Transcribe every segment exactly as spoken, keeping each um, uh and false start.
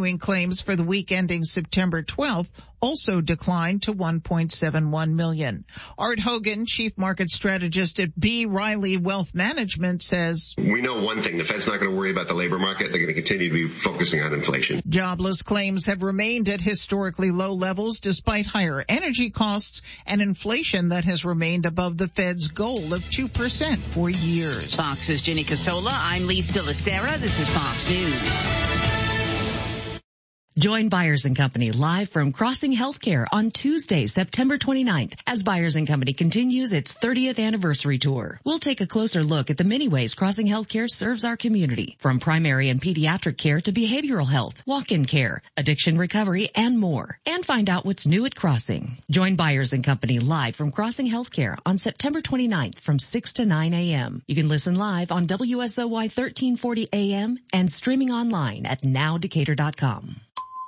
Continuing claims for the week ending September twelfth also declined to one point seven one million. Art Hogan, chief market strategist at B. Riley Wealth Management, says, we know one thing, the Fed's not going to worry about the labor market. They're going to continue to be focusing on inflation. Jobless claims have remained at historically low levels despite higher energy costs and inflation that has remained above the Fed's goal of two percent for years. Fox's Jenny Casola. I'm Lisa Lacera. This is Fox News. Join Byers and Company live from Crossing Healthcare on Tuesday, September twenty-ninth, as Byers and Company continues its thirtieth anniversary tour. We'll take a closer look at the many ways Crossing Healthcare serves our community, from primary and pediatric care to behavioral health, walk-in care, addiction recovery, and more. And find out what's new at Crossing. Join Byers and Company live from Crossing Healthcare on September twenty-ninth from six to nine a.m. You can listen live on W S O Y thirteen forty A M and streaming online at now decatur dot com.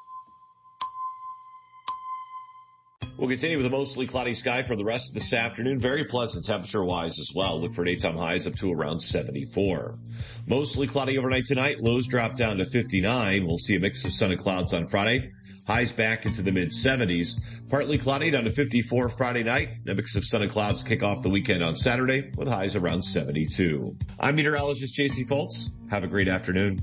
We'll continue with a mostly cloudy sky for the rest of this afternoon. Very pleasant temperature-wise as well. Look for daytime highs up to around seventy-four. Mostly cloudy overnight tonight. Lows drop down to fifty-nine. We'll see a mix of sun and clouds on Friday. Highs back into the mid-seventies. Partly cloudy down to fifty-four Friday night. A mix of sun and clouds kick off the weekend on Saturday with highs around seventy-two. I'm meteorologist J C Foltz. Have a great afternoon.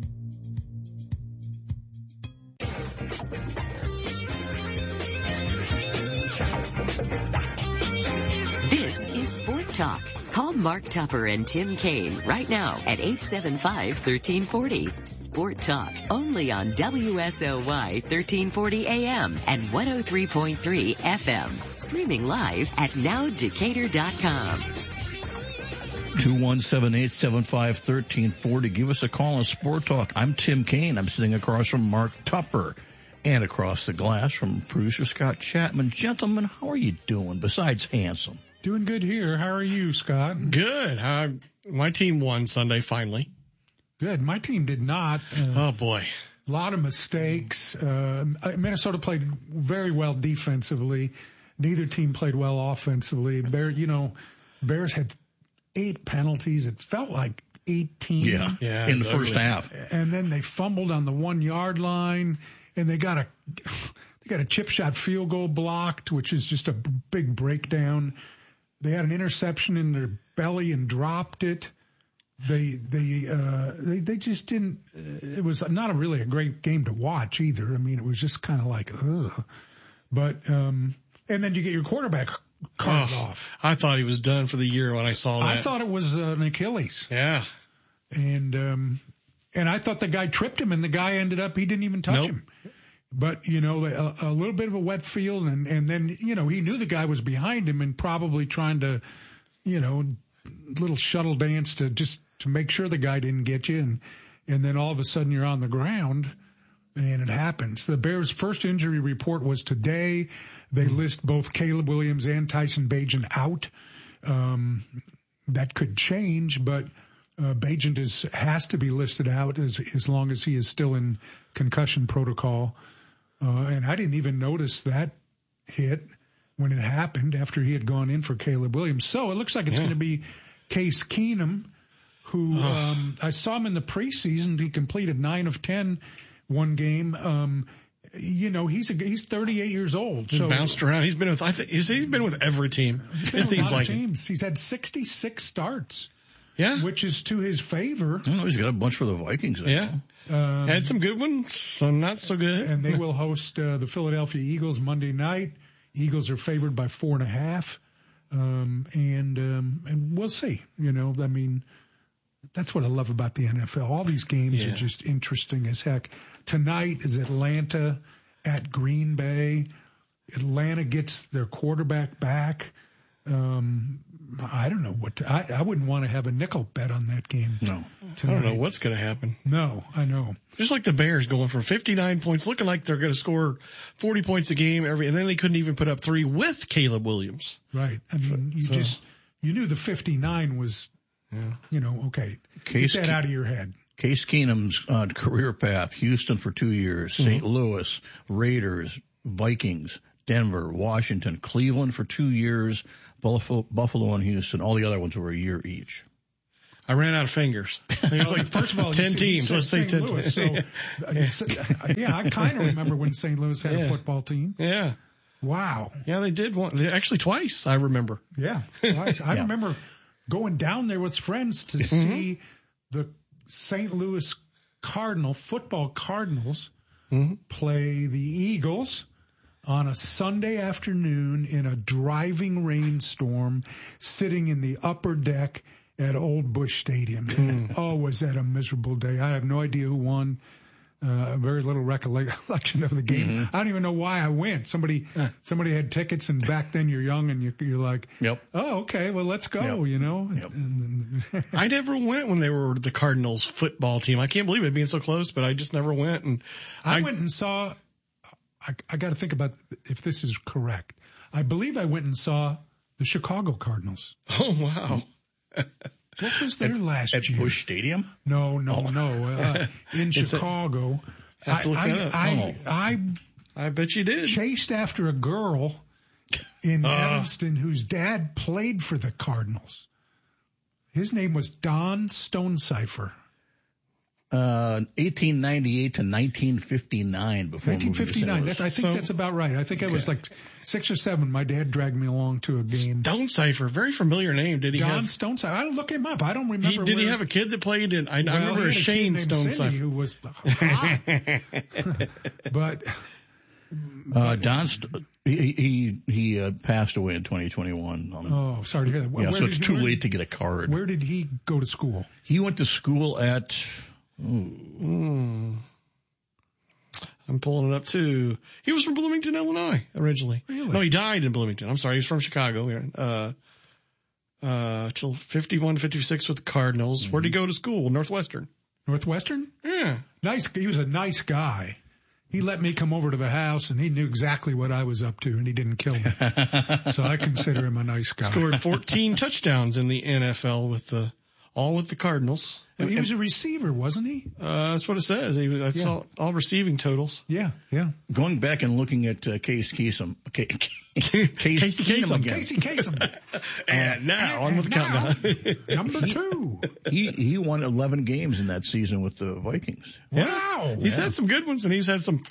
This is Sport Talk. Call Mark Tupper and Tim Kaine right now at eight seven five, one three four zero. Sport Talk, only on W S O Y thirteen forty A M and one oh three point three F M. Streaming live at now decatur dot com. two one seven, eight seven five, one three four zero. Give us a call on Sport Talk. I'm Tim Kaine. I'm sitting across from Mark Tupper. And across the glass from producer Scott Chapman. Gentlemen, how are you doing besides handsome? Doing good here. How are you, Scott? Good. Uh, my team won Sunday, finally. Good. My team did not. Uh, oh, boy. A lot of mistakes. Uh, Minnesota played very well defensively. Neither team played well offensively. Bear, you know, Bears had eight penalties. It felt like eighteen. Yeah, yeah in the first ugly. half. And then they fumbled on the one-yard line. And they got a they got a chip shot field goal blocked, which is just a big breakdown. They had an interception in their belly and dropped it. They they uh, they they just didn't. Uh, it was not a really a great game to watch either. I mean, it was just kind of like ugh. But um, and then you get your quarterback carved oh, off. I thought he was done for the year when I saw that. I thought it was uh, an Achilles. Yeah. And um, and I thought the guy tripped him, and the guy ended up he didn't even touch nope. him. But, you know, a, a little bit of a wet field, and, and then, you know, he knew the guy was behind him and probably trying to, you know, little shuttle dance to just to make sure the guy didn't get you. And, and then all of a sudden you're on the ground, and it happens. The Bears' first injury report was today. They list both Caleb Williams and Tyson Bagent out. Um, that could change, but Uh, Bagent is, has to be listed out as, as long as he is still in concussion protocol. Uh, and I didn't even notice that hit when it happened after he had gone in for Caleb Williams. So it looks like it's yeah. going to be Case Keenum, who um, I saw him in the preseason. He completed nine of ten one game. Um, you know, he's a, he's thirty-eight years old. He's so bounced around. He's been with, I think, he's, he's been with every team. It seems like teams. He's had sixty-six starts. Yeah. Which is to his favor. I know, he's got a bunch for the Vikings. Yeah. Um, Had some good ones, some not so good. And they will host uh, the Philadelphia Eagles Monday night. Eagles are favored by four and a half. Um, and, um, and we'll see. You know, I mean, that's what I love about the N F L. All these games yeah. are just interesting as heck. Tonight is Atlanta at Green Bay. Atlanta gets their quarterback back. Um, I don't know what to, I, I wouldn't want to have a nickel bet on that game. No. Tonight. I don't know what's going to happen. No, I know. Just like the Bears going from fifty-nine points, looking like they're going to score forty points a game every, and then they couldn't even put up three with Caleb Williams. Right. I mean, you so, just, you knew the fifty-nine was, yeah. you know, okay. Case Get that Ke- out of your head. Case Keenum's uh, career path, Houston for two years, mm-hmm. Saint Louis, Raiders, Vikings, Denver, Washington, Cleveland for two years, Buffalo, Buffalo and Houston. All the other ones were a year each. I ran out of fingers. It's like first of all, ten you teams. said Let's say Saint ten. Louis, so, uh, yeah, I kind of remember when Saint Louis had Yeah. a football team. Yeah. Wow. Yeah, they did one. Actually, twice, I remember. Yeah. I, I Yeah. remember going down there with friends to see the Saint Louis Cardinal, football Cardinals, Mm-hmm. play the Eagles on a Sunday afternoon in a driving rainstorm, sitting in the upper deck at Old Busch Stadium. Oh, was that a miserable day. I have no idea who won. Uh, very little recollection of the game. Mm-hmm. I don't even know why I went. Somebody, somebody had tickets, and back then you're young and you're, you're like, Yep. oh, okay, well, let's go, Yep. you know? Yep. And- I never went when they were the Cardinals football team. I can't believe it being so close, but I just never went. And I went and saw, I, I got to think about if this is correct. I believe I went and saw the Chicago Cardinals. oh wow, What was their last At year? Busch Stadium? No, no, no. Uh, in It's a- Chicago. Have to look I, that up. I, I, I bet you did. I chased after a girl in Uh. Evanston whose dad played for the Cardinals. His name was Don Stonecipher. Uh, eighteen ninety-eight to nineteen fifty-nine before nineteen fifty-nine. moving to Saint That's, I think So- that's about right. I think I was like six or seven. My dad dragged me along to a game. Stonecipher, very familiar name. Did he Don have? Stonecipher. I don't look him up. I don't remember. He, did he where- have a kid that played in? I, I Well, remember he a had Shane kid named Cindy Stonecipher. who was hot. But Uh, Don, St- he, he, he uh, passed away in twenty twenty-one. Um, oh, sorry to hear that. Where yeah, so did it's he- too where- late to get a card. Where did he go to school? He went to school at, Hmm. I'm pulling it up too. He was from Bloomington, Illinois, originally. Really? No, he died in Bloomington. I'm sorry, he's from Chicago. Here. Uh, uh, till fifty-one, fifty-six with the Cardinals. Mm-hmm. Where'd he go to school? Northwestern. Northwestern? Yeah. Nice. He was a nice guy. He let me come over to the house, and he knew exactly what I was up to, and he didn't kill me. So I consider him a nice guy. Scored fourteen touchdowns in the N F L with the all with the Cardinals. Well, he was a receiver, wasn't he? Uh, that's what it says. He was, that's Yeah. all, all receiving totals. Yeah, yeah. going back and looking at uh, Case Kasem, Case, Case Casey Keenum Kasem. again. Casey Kasem. And now on And with the now, countdown. number two. He, he won eleven games in that season with the Vikings. Wow. He's had some good ones, and he's had some.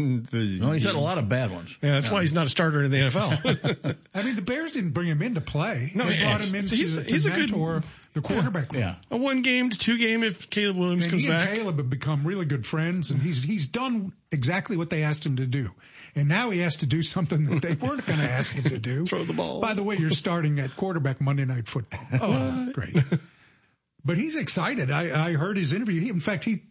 No, he's had a lot of bad ones. Yeah, that's why he's not a starter in the N F L. I mean, the Bears didn't bring him in to play. No, they yeah, brought him in he's- to, he's- to he's a good- mentor the quarterback. Yeah. A one game to two game if Caleb Williams And comes he and back. Caleb have become really good friends, and he's he's done exactly what they asked him to do. And now he has to do something that they weren't going to ask him to do. Throw the ball. By the way, you're starting at quarterback Monday Night Football. Oh, great. But he's excited. I, I heard his interview. He, in fact, he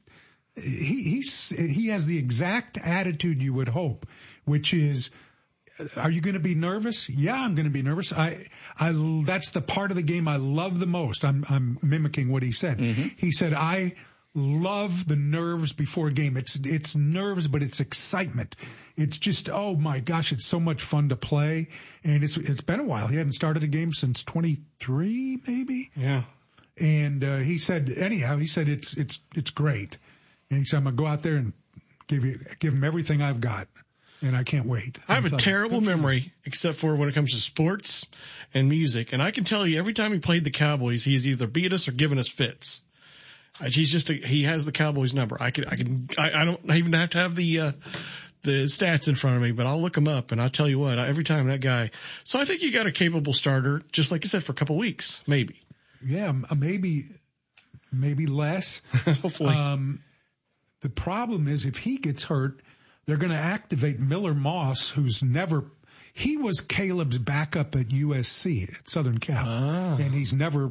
he he's, he has the exact attitude you would hope, which is, are you going to be nervous? Yeah, I'm going to be nervous. I, I, that's the part of the game I love the most. I'm, I'm mimicking what he said. Mm-hmm. He said, I love the nerves before a game. It's, it's nerves, but it's excitement. It's just, oh my gosh, it's so much fun to play. And it's, it's been a while. He hadn't started a game since twenty-three, maybe. Yeah. And, uh, he said, anyhow, he said, it's, it's, it's great. And he said, I'm going to go out there and give you, give him everything I've got. And I can't wait. I have a I'm terrible good for you. memory, except for when it comes to sports and music. And I can tell you, every time he played the Cowboys, he's either beat us or given us fits. Uh, He's just a, he has the Cowboys number. I can I can I, I don't even have to have the uh, the stats in front of me, but I'll look them up and I'll tell you what. Every time that guy. So I think you got a capable starter, just like I said, for a couple of weeks, maybe. Yeah, m- maybe, maybe less. Hopefully. Um, the problem is if he gets hurt, they're going to activate Miller Moss, who's never, he was Caleb's backup at U S C at Southern Cal. Ah. And he's never,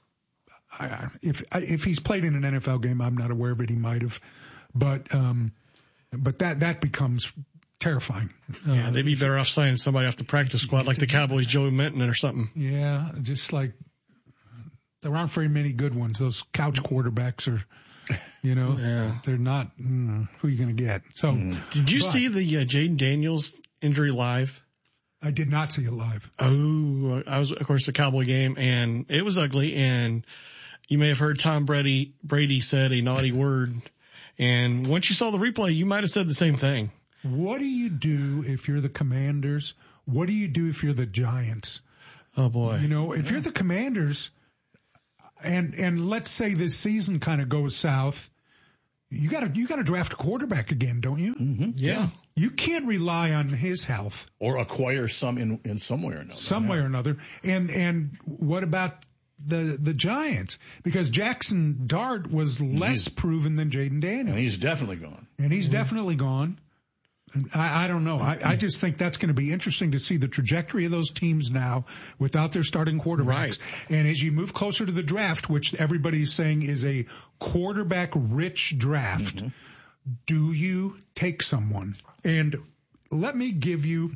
I, if, if he's played in an N F L game, I'm not aware of it. He might have, but, um, but that, that becomes terrifying. Yeah, Uh, they'd be better off signing somebody off the practice squad like the Cowboys, Joey Minton or something. Yeah, just like there aren't very many good ones. Those couch quarterbacks are, you know, Yeah. they're not. Mm, who are you going to get? So, Did you but see the uh, Jaden Daniels injury live? I did not see it live. Oh, I was, of course, the Cowboy game, and it was ugly. And you may have heard Tom Brady, Brady said a naughty word. And once you saw the replay, you might have said the same thing. What do you do if you're the Commanders? What do you do if you're the Giants? Oh boy. You know, if you're the Commanders, and and let's say this season kind of goes south. You got to you got to draft a quarterback again, don't you? Mm-hmm. Yeah. You can't rely on his health Or acquire some in, in some way or another. some way or another. And and what about the the Giants? Because Jackson Dart was less proven than Jaden Daniels, And he's definitely gone. and he's definitely gone. And I, I don't know. I, I just think that's going to be interesting to see the trajectory of those teams now without their starting quarterbacks. Right. And as you move closer to the draft, which everybody's saying is a quarterback-rich draft, Mm-hmm. do you take someone? And let me give you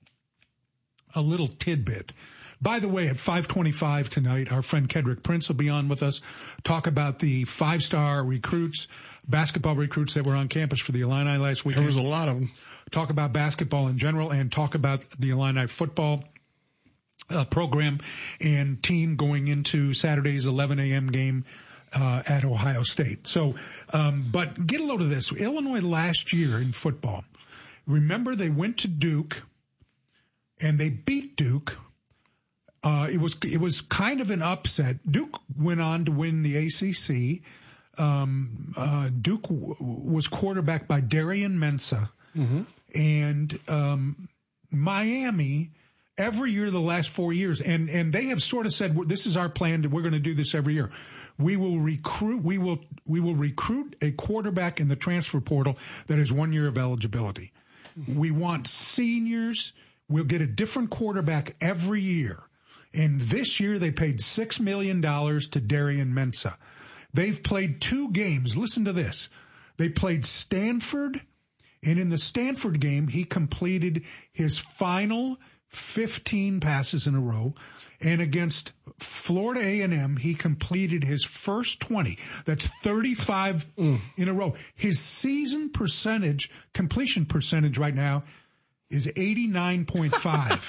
a little tidbit. By the way, at five twenty-five tonight, our friend Kedrick Prince will be on with us, talk about the five-star recruits, basketball recruits that were on campus for the Illini last weekend. There was a lot of them. Talk about basketball in general and talk about the Illini football uh, program and team going into Saturday's eleven a.m. game uh, at Ohio State. So, um, but get a load of this. Illinois last year in football, remember they went to Duke and they beat Duke. Uh, it was it was kind of an upset. Duke went on to win the A C C. Um, uh, Duke w- was quarterbacked by Darian Mensah, Mm-hmm. and um, Miami every year the last four years, and and they have sort of said, this is our plan. We're going to do this every year. We will recruit. We will we will recruit a quarterback in the transfer portal that has one year of eligibility. We want seniors. We'll get a different quarterback every year. And this year they paid six million dollars to Darian Mensah. They've played two games. Listen to this. They played Stanford, and in the Stanford game, he completed his final fifteen passes in a row. And against Florida A and M, he completed his first twenty. That's thirty-five mm. in a row. His season percentage, completion percentage right now is eighty-nine point five.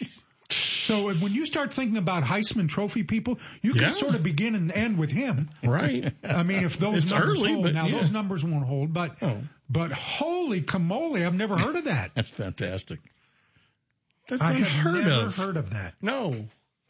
So when you start thinking about Heisman Trophy people, you can yeah. sort of begin and end with him. Right. I mean, if those It's numbers early, hold. but Now, yeah. those numbers won't hold, but Oh. but holy camole, I've never heard of that. That's fantastic. That's I unheard have never of. heard of that. No.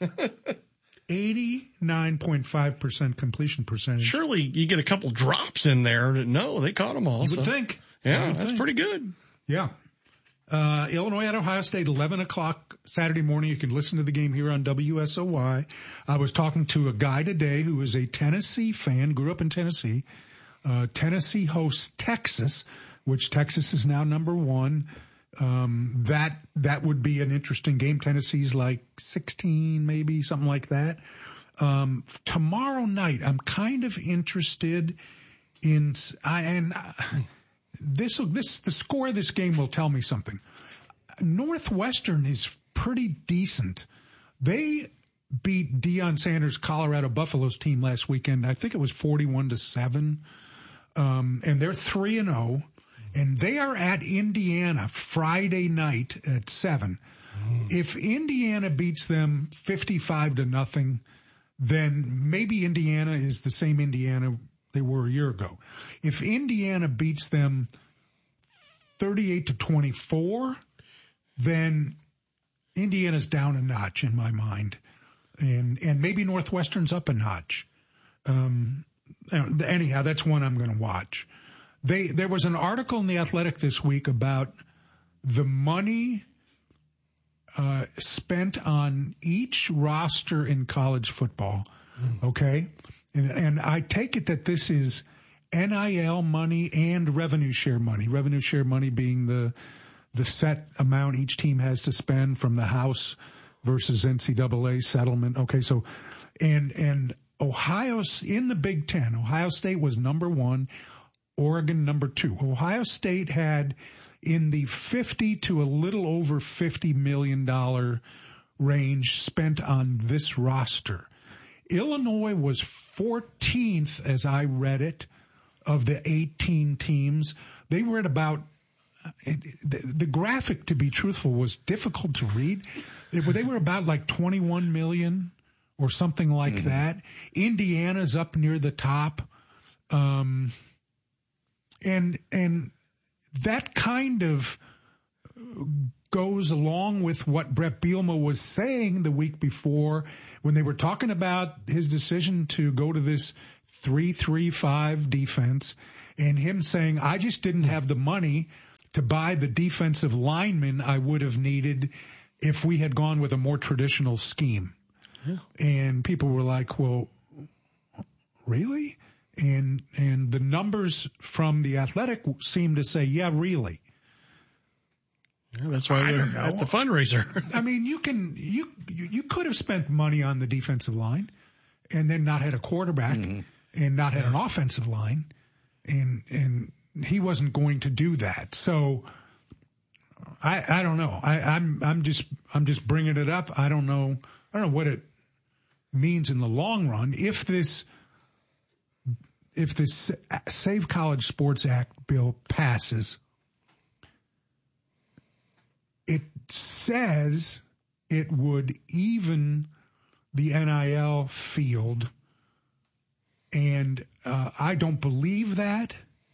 eighty-nine point five percent completion percentage. Surely you get a couple drops in there. No, they caught them all. You so. would think. Yeah, You would that's think. pretty good. Yeah. Uh, Illinois at Ohio State, eleven o'clock Saturday morning. You can listen to the game here on W S O Y. I was talking to a guy today who is a Tennessee fan, grew up in Tennessee. Uh, Tennessee hosts Texas, which Texas is now number one. Um, that, that would be an interesting game. Tennessee's like sixteen, maybe something like that. Um, tomorrow night, I'm kind of interested in, I, and, uh, This, this, the score of this game will tell me something. Northwestern is pretty decent. They beat Deion Sanders' Colorado Buffaloes team last weekend. I think it was forty-one to seven. Um, and they're three and oh. And they are at Indiana Friday night at seven. Mm. If Indiana beats them fifty-five to nothing, then maybe Indiana is the same Indiana they were a year ago. If Indiana beats them thirty-eight to twenty-four, then Indiana's down a notch in my mind. And, and maybe Northwestern's up a notch. Um, anyhow, that's one I'm going to watch. They, there was an article in The Athletic this week about the money, uh, spent on each roster in college football. Mm. Okay. And, and I take it that this is N I L money and revenue share money. Revenue share money being the the set amount each team has to spend from the House versus N C double A settlement. Okay, so and and Ohio's in the Big Ten. Ohio State was number one, Oregon number two. Ohio State had in the fifty to a little over fifty million dollar range spent on this roster. Illinois was fourteenth, as I read it, of the eighteen teams. They were at about, the, the graphic, to be truthful, was difficult to read. They were about like twenty-one million or something like mm-hmm. that. Indiana's up near the top. Um, and, and that kind of goes along with what Brett Bielema was saying the week before when they were talking about his decision to go to this three three five defense, and him saying, I just didn't have the money to buy the defensive lineman I would have needed if we had gone with a more traditional scheme. Yeah. And people were like, well, really? And and the numbers from The Athletic seem to say, yeah, really. Yeah, that's why we're at the fundraiser. I mean, you can you you could have spent money on the defensive line and then not had a quarterback mm-hmm. and not had an offensive line, and and he wasn't going to do that. So I I don't know. I, I'm I'm just I'm just bringing it up. I don't know. I don't know what it means in the long run. If this if this Save College Sports Act bill passes, it says it would even the N I L field, and uh, I don't believe that.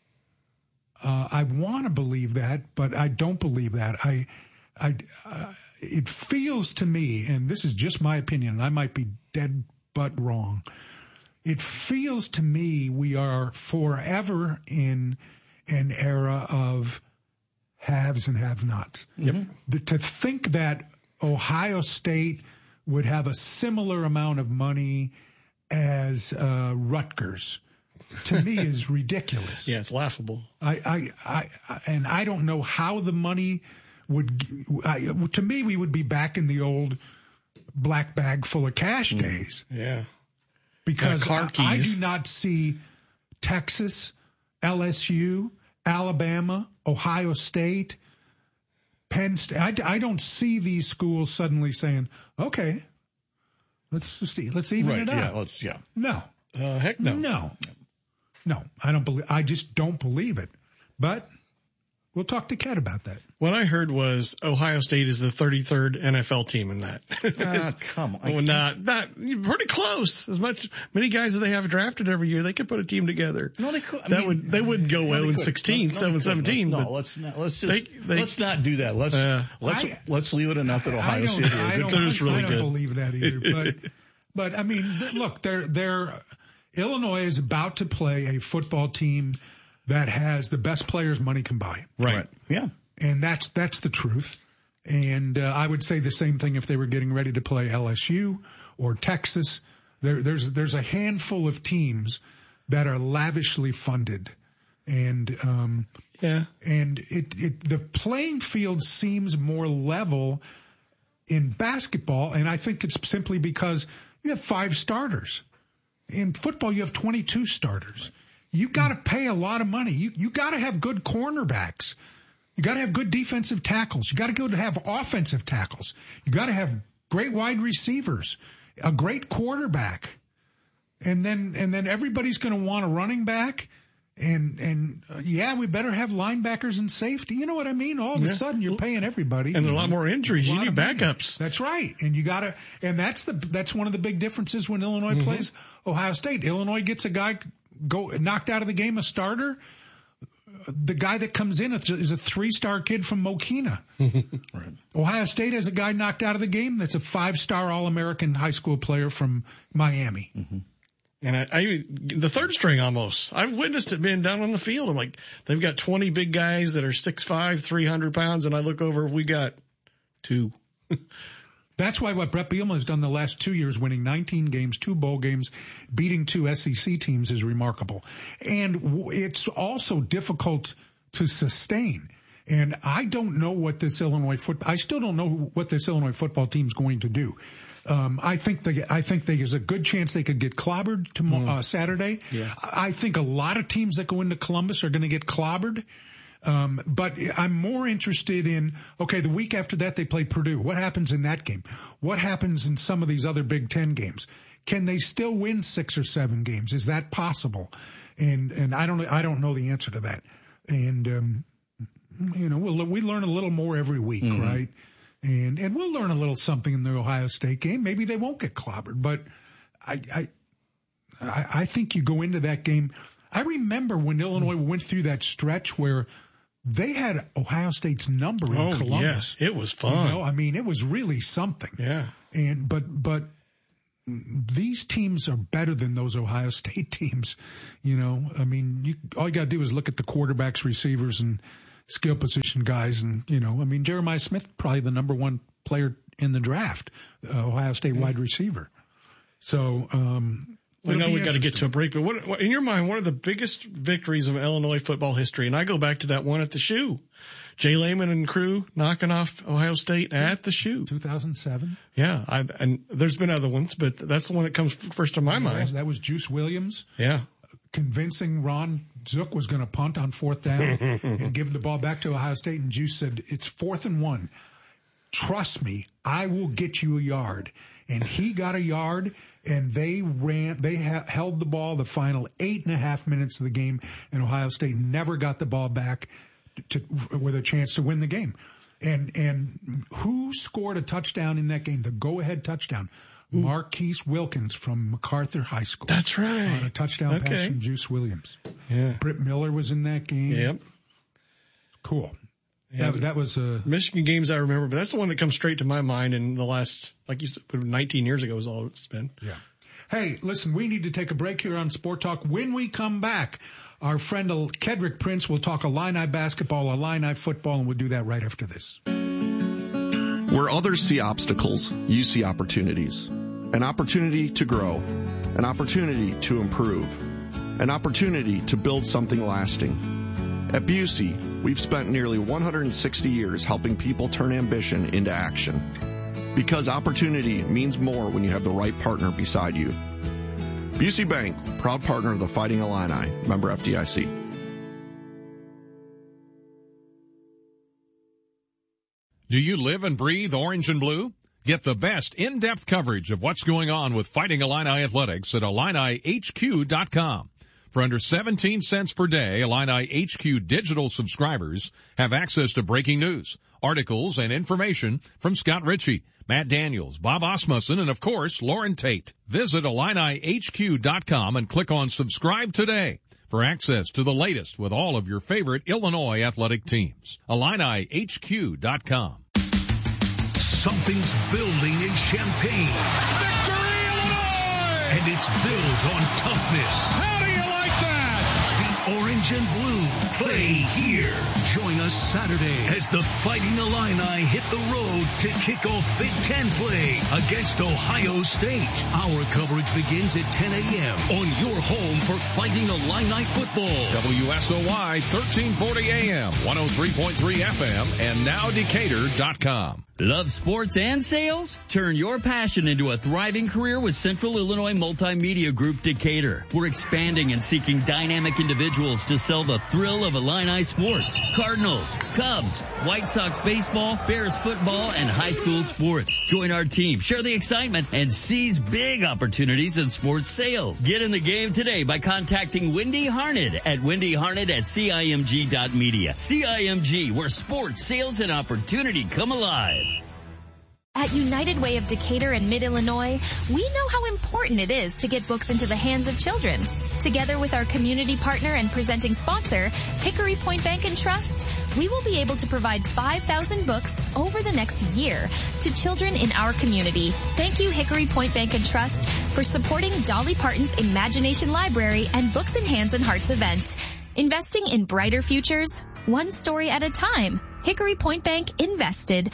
Uh, I want to believe that, but I don't believe that. I, I, uh, it feels to me, and this is just my opinion, and I might be dead but wrong. It feels to me we are forever in an era of haves and have-nots. Yep. The, to think that Ohio State would have a similar amount of money as uh, Rutgers, to me, is ridiculous. Yeah, it's laughable. I, I, I, I, and I don't know how the money would. I, to me, we would be back in the old black bag full of cash mm. days. Yeah, because car keys. I, I do not see Texas, L S U, Alabama, Ohio State, Penn State. I, I don't see these schools suddenly saying, "Okay, let's just let's even right, it out." Yeah, let's yeah. No, uh, heck no, no, no. I don't believe. I just don't believe it. But we'll talk to Kat about that. What I heard was Ohio State is the thirty-third N F L team in that. uh, come on. Well, not, not, pretty close. As much, many guys that they have drafted every year, they could put a team together. No, they could. I that mean, would, they wouldn't go well no, in sixteen, no, seven, seventeen. No, but let's not, let's just, they, they, let's not do that. Let's, uh, let's, I, let's leave it enough that Ohio I State. I don't, They're just really I don't good. believe that either. But, but I mean, look, they're, they're, Illinois is about to play a football team that has the best players money can buy. Right. right. Yeah. And that's, that's the truth. And, uh, I would say the same thing if they were getting ready to play L S U or Texas. There, there's, there's a handful of teams that are lavishly funded. And, um, yeah. And it, it, the playing field seems more level in basketball. And I think it's simply because you have five starters. In football, you have twenty-two starters. You got to pay a lot of money. You you got to have good cornerbacks. You got to have good defensive tackles. You got to go to have offensive tackles. You got to have great wide receivers, a great quarterback, and then and then everybody's going to want a running back. And and uh, yeah, we better have linebackers and safety. You know what I mean? All of yeah. a sudden, you're paying everybody, and there are a lot more injuries. You need backups. That's right, and you gotta. And that's the that's one of the big differences when Illinois mm-hmm. plays Ohio State. Illinois gets a guy go knocked out of the game, a starter. The guy that comes in is a three-star kid from Mokina. Right. Ohio State has a guy knocked out of the game that's a five-star All-American high school player from Miami. Mm-hmm. And I, I, the third string almost, I've witnessed it being down on the field. I'm like, they've got twenty big guys that are six five, three hundred pounds. And I look over, we got two. That's why what Brett Bielema has done the last two years, winning nineteen games, two bowl games, beating two S E C teams, is remarkable. And it's also difficult to sustain. And I don't know what this Illinois foot, I still don't know what this Illinois football team is going to do. Um, I think they, I think there's a good chance they could get clobbered tomorrow, mm. uh, Saturday. Yeah. I think a lot of teams that go into Columbus are going to get clobbered. Um, but I'm more interested in, okay, the week after that they play Purdue. What happens in that game? What happens in some of these other Big Ten games? Can they still win six or seven games? Is that possible? And, and I don't, I don't know the answer to that. And, um, you know, we'll, we learn a little more every week, mm-hmm. right? And, and we'll learn a little something in the Ohio State game. Maybe they won't get clobbered, but I, I, I think you go into that game. I remember when Illinois went through that stretch where they had Ohio State's number in Oh, Columbus. yes. It was fun. You know, I mean, it was really something. Yeah. And, but, but these teams are better than those Ohio State teams. You know, I mean, you, all you got to do is look at the quarterbacks, receivers, and skill position guys. And, you know, I mean, Jeremiah Smith, probably the number one player in the draft, uh, Ohio State wide receiver. So, um, I know we got to get to a break, but what, what, in your mind, one of the biggest victories of Illinois football history, and I go back to that one at the Shoe, Jay Lehman and crew knocking off Ohio State at the Shoe. two thousand seven. Yeah, I, and there's been other ones, but that's the one that comes first to my Yeah, mind. that was Juice Williams. Yeah. Convincing Ron Zook was going to punt on fourth down and give the ball back to Ohio State, and Juice said, it's fourth and one. Trust me, I will get you a yard. And he got a yard, and they ran, they ha- held the ball the final eight and a half minutes of the game, and Ohio State never got the ball back to, with a chance to win the game. And, and who scored a touchdown in that game? The go-ahead touchdown. Ooh. Marquise Wilkins from MacArthur High School. That's right. On a touchdown okay. pass from Juice Williams. Yeah. Britt Miller was in that game. Yep. Cool. Yeah, that, that was a Michigan games I remember, but that's the one that comes straight to my mind in the last, like you said, nineteen years ago is all it's been. Yeah. Hey, listen, we need to take a break here on Sport Talk. When we come back, our friend Kedrick Prince will talk Illini basketball, Illini football, and we'll do that right after this. Where others see obstacles, you see opportunities. An opportunity to grow, an opportunity to improve, an opportunity to build something lasting. At Busey, we've spent nearly one hundred sixty years helping people turn ambition into action. Because opportunity means more when you have the right partner beside you. Busey Bank, proud partner of the Fighting Illini, member F D I C. Do you live and breathe orange and blue? Get the best in-depth coverage of what's going on with Fighting Illini Athletics at Illini H Q dot com. For under seventeen cents per day, Illini H Q digital subscribers have access to breaking news, articles, and information from Scott Ritchie, Matt Daniels, Bob Asmussen, and of course, Lauren Tate. Visit Illini H Q dot com and click on subscribe today for access to the latest with all of your favorite Illinois athletic teams. Illini H Q dot com. Something's building in Champaign. Victory, Illinois! And it's built on toughness. How do you like that? The orange and blue play here. Join us Saturday as the Fighting Illini hit the road to kick off Big Ten play against Ohio State. Our coverage begins at ten a.m. on your home for Fighting Illini football. W S O Y thirteen forty A M, one oh three point three F M, and now Decatur dot com. Love sports and sales? Turn your passion into a thriving career with Central Illinois Multimedia Group Decatur. We're expanding and seeking dynamic individuals to sell the thrill of Illini sports. Cardinals, Cubs, White Sox baseball, Bears football, and high school sports. Join our team, share the excitement, and seize big opportunities in sports sales. Get in the game today by contacting Wendy Harned at Wendy Harned at C I M G dot media. C I M G, where sports, sales, and opportunity come alive. At United Way of Decatur and Mid-Illinois, we know how important it is to get books into the hands of children. Together with our community partner and presenting sponsor, Hickory Point Bank and Trust, we will be able to provide five thousand books over the next year to children in our community. Thank you, Hickory Point Bank and Trust, for supporting Dolly Parton's Imagination Library and Books in Hands and Hearts event. Investing in brighter futures, one story at a time. Hickory Point Bank invested.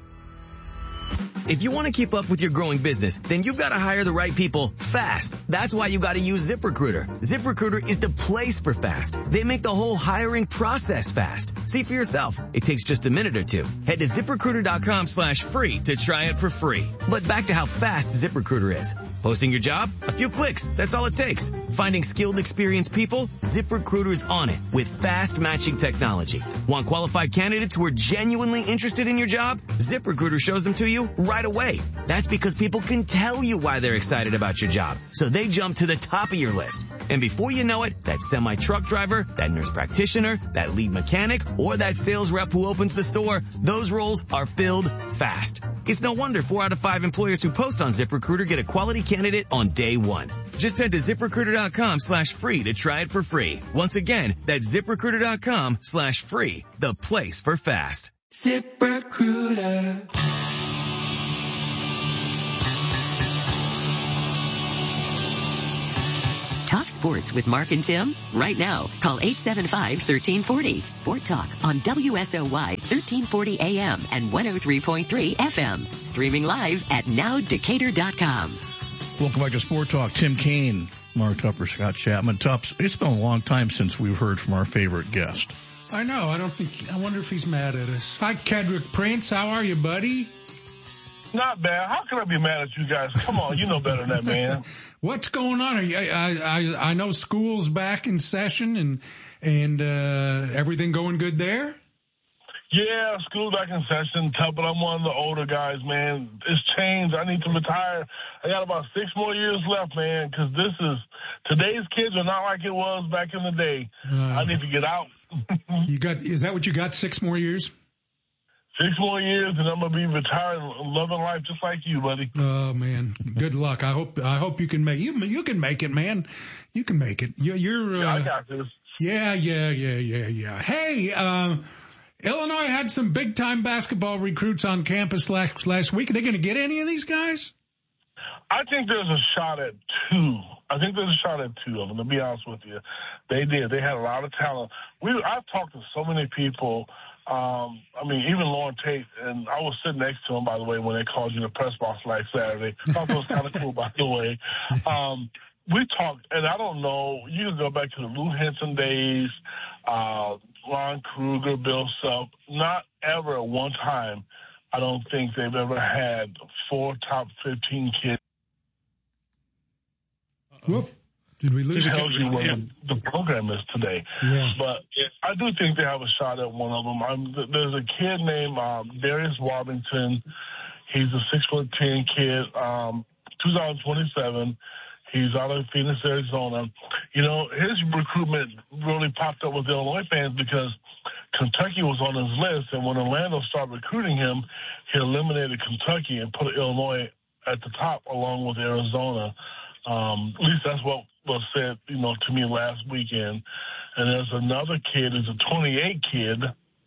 If you want to keep up with your growing business, then you've got to hire the right people fast. That's why you got to use ZipRecruiter. ZipRecruiter is the place for fast. They make the whole hiring process fast. See for yourself. It takes just a minute or two. Head to ZipRecruiter.com slash free to try it for free. But back to how fast ZipRecruiter is. Posting your job? A few clicks. That's all it takes. Finding skilled, experienced people? ZipRecruiter's on it with fast matching technology. Want qualified candidates who are genuinely interested in your job? ZipRecruiter shows them to you right away. That's because people can tell you why they're excited about your job. So they jump to the top of your list. And before you know it, that semi-truck driver, that nurse practitioner, that lead mechanic, or that sales rep who opens the store, those roles are filled fast. It's no wonder four out of five employers who post on ZipRecruiter get a quality candidate on day one. Just head to ZipRecruiter.com slash free to try it for free. Once again, that's ZipRecruiter.com slash free, the place for fast. ZipRecruiter. Talk sports with Mark and Tim right now. Call eight seven five, one three four zero. Sport Talk on W S O Y thirteen forty A M and one oh three point three F M. Streaming live at now decatur dot com. Welcome back to Sport Talk. Tim Kaine, Mark Tupper, Scott Chapman. Tups, it's been a long time since we've heard from our favorite guest. I know. I don't think, I wonder if he's mad at us. Hi, Kedrick Prince. How are you, buddy? Not bad. How can I be mad at you guys? Come on, you know better than that, man. What's going on? Are you, I, I, I know school's back in session and, and, uh, everything going good there? Yeah, school's back in session, tough, but I'm one of the older guys, man. It's changed. I need to retire. I got about six more years left, man, because this is, today's kids are not like it was back in the day. Uh, I need to get out. You got, is that what you got? Six more years? Six more years, and I'm gonna be retired, loving life just like you, buddy. Oh man, good luck. I hope I hope you can make you you can make it, man. You can make it. You're, you're uh, yeah, I got this. Yeah, yeah, yeah, yeah, yeah. Hey, um, Illinois had some big time basketball recruits on campus last last week. Are they going to get any of these guys? I think there's a shot at two. I think there's a shot at two of them. To be honest with you, they did. They had a lot of talent. We I've talked to so many people. Um, I mean, even Lauren Tate, and I was sitting next to him, by the way, when they called you in the press box last Saturday. I thought that was kind of cool, by the way. Um, we talked, and I don't know, you can go back to the Lou Henson days, uh, Ron Kruger, Bill Self. Not ever at one time, I don't think they've ever had four top fifteen kids. Whoop. Did we lose? It tells you what yeah. the, the program is today. Yeah. But I do think they have a shot at one of them. I'm, there's a kid named um, Darius Warbington. He's a six foot ten kid, um, two thousand twenty-seven. He's out of Phoenix, Arizona. You know, his recruitment really popped up with Illinois fans because Kentucky was on his list, and when Orlando started recruiting him, he eliminated Kentucky and put Illinois at the top along with Arizona. Um, at least that's what was said, you know, to me last weekend. And there's another kid, who's a twenty-eight kid,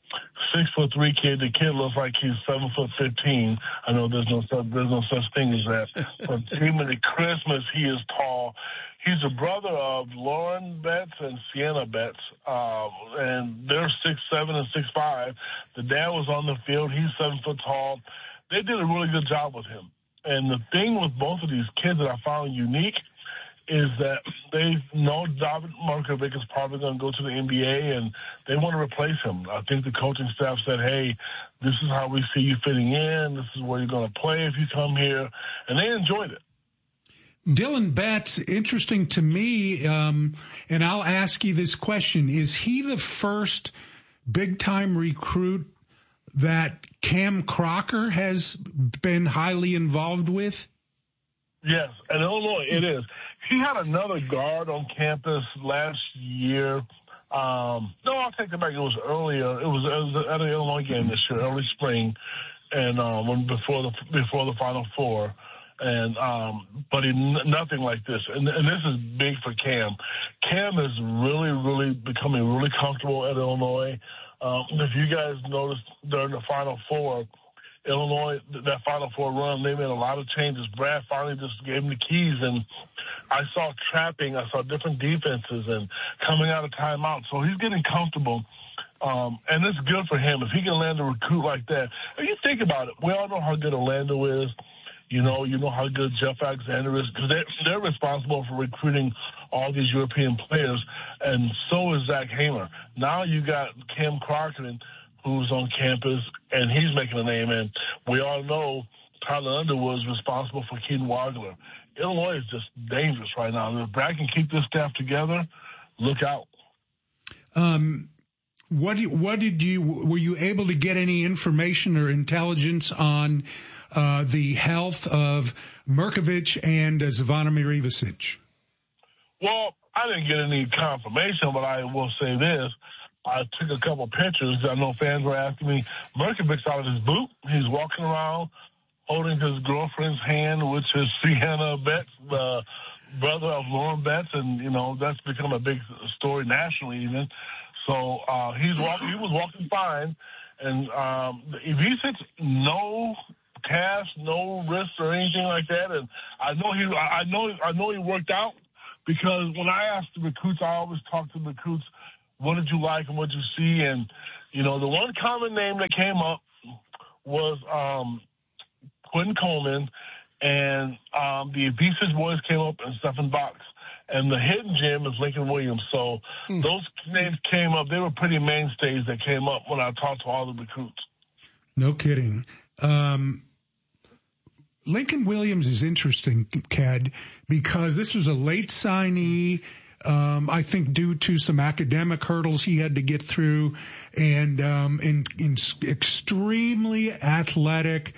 six foot three kid. The kid looks like he's seven foot fifteen. I know there's no such, there's no such thing as that. But even at Christmas, he is tall. He's a brother of Lauren Betts and Sienna Betts, uh, and they're six seven and six five. The dad was on the field. He's seven foot tall. They did a really good job with him. And the thing with both of these kids that I found unique is that they know David Markovic is probably going to go to the N B A, and they want to replace him. I think the coaching staff said, hey, this is how we see you fitting in. This is where you're going to play if you come here. And they enjoyed it. Dylan Betts, interesting to me, um, and I'll ask you this question. Is he the first big-time recruit that Cam Crocker has been highly involved with? Yes, and Illinois, it is. He had another guard on campus last year. Um, no, I'll take it back. It was earlier. It was, it was at an Illinois game this year, early spring, and um, when before the before the Final Four. And um, but he, nothing like this. And, and this is big for Cam. Cam is really, really becoming really comfortable at Illinois. Um, if you guys noticed during the Final Four, Illinois, that Final Four run, they made a lot of changes. Brad finally just gave him the keys, and I saw trapping. I saw different defenses and coming out of timeout. So he's getting comfortable, um, and it's good for him. If he can land a recruit like that, and you think about it, we all know how good Orlando is. You know, you know how good Jeff Alexander is, because they're, they're responsible for recruiting all these European players, and so is Zach Hamer. Now you got Cam Crocker, who's on campus, and he's making a name. And we all know Tyler Underwood is responsible for Keaton Wagler. Illinois is just dangerous right now. And if Brad can keep this staff together, look out. Um, what do you, what did you were you able to get any information or intelligence on uh, the health of Markovic and uh, Zvonimir Ivisic? Well, I didn't get any confirmation, but I will say this. I took a couple pictures. I know fans were asking me. Markovic's out of his boot. He's walking around. holding his girlfriend's hand, which is Sienna Betts, the brother of Lauren Betts, and, you know, that's become a big story nationally even. So uh, he's walking, he was walking fine, and um, Ivica, no cast, no wrist or anything like that. And I know he, I know, I know he worked out, because when I asked the recruits, I always talk to the recruits, what did you like and what did you see? And, you know, the one common name that came up was um, Quentin Coleman, and um, the Ivica boys came up, and Stephen Box. And the hidden gem is Lincoln Williams. So hmm. those names came up. They were pretty mainstays that came up when I talked to all the recruits. No kidding. Um, Lincoln Williams is interesting, Cad, because this was a late signee, um, I think due to some academic hurdles he had to get through, and um, in, in extremely athletic.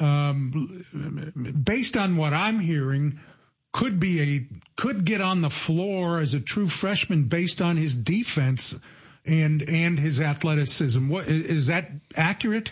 Um, based on what I'm hearing, could be a could get on the floor as a true freshman based on his defense and and his athleticism. What is that accurate?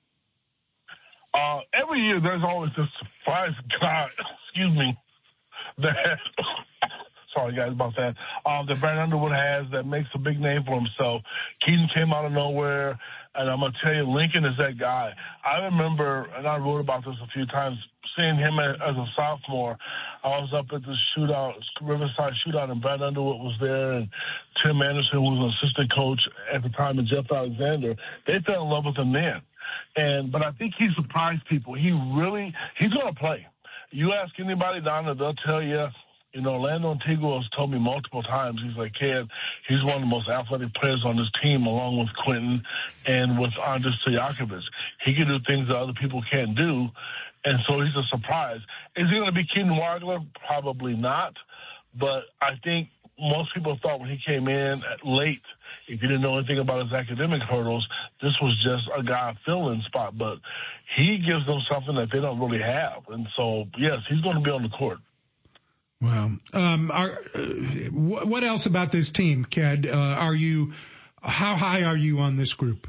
Uh, every year there's always this surprise guy, excuse me, that sorry guys about that, um, that Brad Underwood has that makes a big name for himself. Keaton came out of nowhere, and I'm going to tell you, Lincoln is that guy. I remember, and I wrote about this a few times, seeing him as a sophomore. I was up at the shootout, Riverside shootout, and Brad Underwood was there, and Tim Anderson was an assistant coach at the time, and Jeff Alexander. They fell in love with him then. And, but I think he surprised people. He really, he's going to play. You ask anybody down there, they'll tell you, you know, Orlando Antigua has told me multiple times, he's like, Ken, he's one of the most athletic players on this team, along with Quentin and with Andres Stojakovic. He can do things that other people can't do, and so he's a surprise. Is he going to be Keaton Wagler? Probably not, but I think most people thought when he came in at late, if you didn't know anything about his academic hurdles, this was just a guy fill-in spot, but he gives them something that they don't really have, and so, yes, he's going to be on the court. Wow. Um, are, uh, what else about this team, Cad? Uh, are you, how high are you on this group?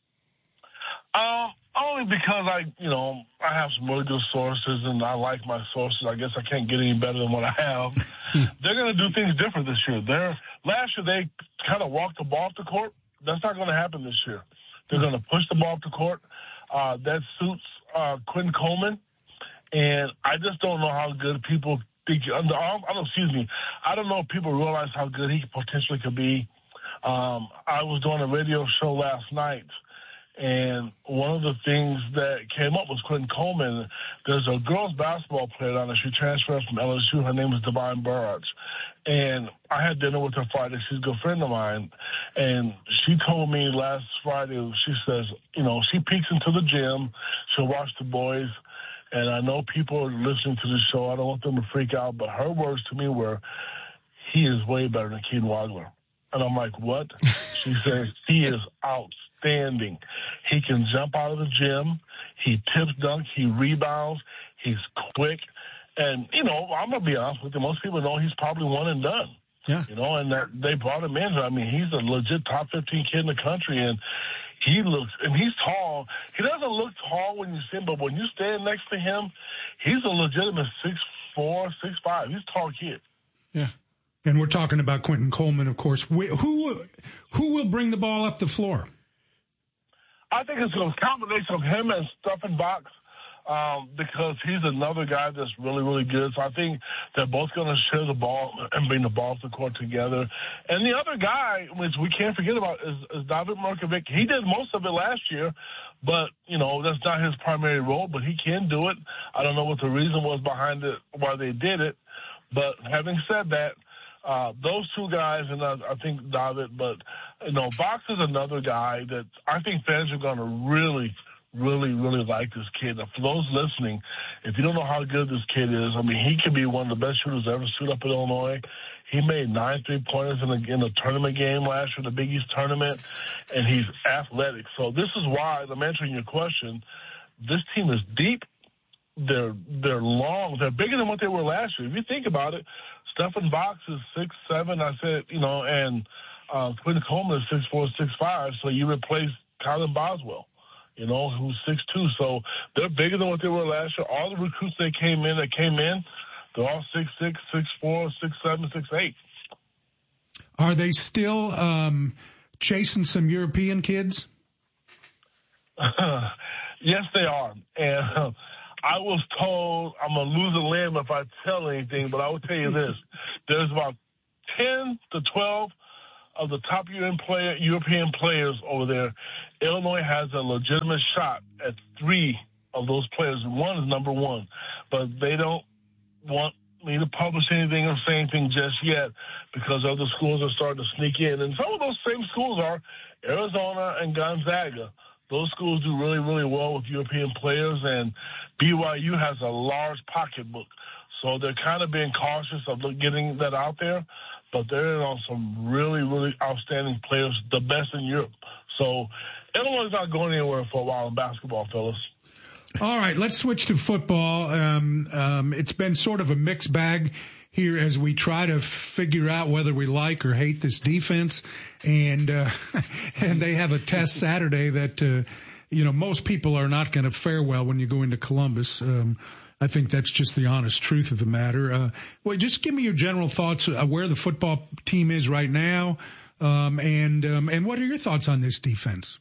Um, only because I, you know, I have some really good sources, and I like my sources. I guess I can't get any better than what I have. They're going to do things different this year. They're, last year they kind of walked the ball off the court. That's not going to happen this year. They're going to push the ball off the court. Uh, that suits uh, Quentin Coleman, and I just don't know how good people think. I don't, excuse me. I don't know if people realize how good he potentially could be. Um, I was doing a radio show last night, and one of the things that came up was Quentin Coleman. There's a girls basketball player down there. She transferred from L S U. Her name is Divine Burrage. And I had dinner with her Friday. She's a good friend of mine. And she told me last Friday, she says, you know, she peeks into the gym. She'll watch the boys. And I know people are listening to the show. I don't want them to freak out. But her words to me were, he is way better than Keaton Wagler. And I'm like, what? She says, he is outstanding. He can jump out of the gym. He tips dunk. He rebounds. He's quick. And, you know, I'm going to be honest with you. Most people know he's probably one and done. Yeah. You know, and that they brought him in. I mean, he's a legit top fifteen kid in the country. And he looks, and he's tall. He doesn't look tall when you see him, but when you stand next to him, he's a legitimate six four, six five. He's a tall kid. Yeah. And we're talking about Quentin Coleman, of course. Who who will bring the ball up the floor? I think it's a combination of him and Stephen Box, um, because he's another guy that's really, really good. So I think they're both going to share the ball and bring the ball to the court together. And the other guy, which we can't forget about, is, is David Markovic. He did most of it last year, but, you know, that's not his primary role, but he can do it. I don't know what the reason was behind it, why they did it. But having said that, Uh, those two guys, and I, I think David, but, you know, Box is another guy that I think fans are going to really, really, really like this kid. Now, for those listening, if you don't know how good this kid is, I mean, he could be one of the best shooters ever shoot up in Illinois. He made nine three-pointers in a, in a tournament game last year, the Big East tournament, and he's athletic. So this is why, I'm answering your question, this team is deep. They're, they're long. They're bigger than what they were last year. If you think about it, Stephen Box is six seven, I said, you know, and uh, Quentin Coleman is six four, six five, so you replace Colin Boswell. you know, who's six two. So they're bigger than what they were last year. All the recruits they came in, that came in, they're all six six, six four, six seven, six eight. Are they still um, chasing some European kids? Yes, they are. And uh, I was told I'm going to lose a limb if I tell anything, but I will tell you this. There's about ten to twelve of the top European, player, European players over there. Illinois has a legitimate shot at three of those players. One is number one, but they don't want me to publish anything or say anything just yet because other schools are starting to sneak in. And some of those same schools are Arizona and Gonzaga. Those schools do really, really well with European players, and B Y U has a large pocketbook. So they're kind of being cautious of getting that out there, but they're on some really, really outstanding players, the best in Europe. So Illinois is not going anywhere for a while in basketball, fellas. All right, let's switch to football. Um, um, it's been sort of a mixed bag here as we try to figure out whether we like or hate this defense. And, uh, and they have a test Saturday that, uh, you know, most people are not going to fare well when you go into Columbus. Um, I think that's just the honest truth of the matter. Uh, well, just give me your general thoughts uh, where the football team is right now. Um, and, um, and what are your thoughts on this defense?